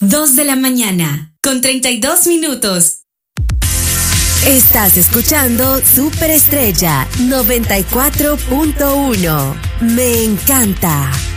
2 de la mañana, con 32 minutos. Estás escuchando Superestrella 94.1. Me encanta.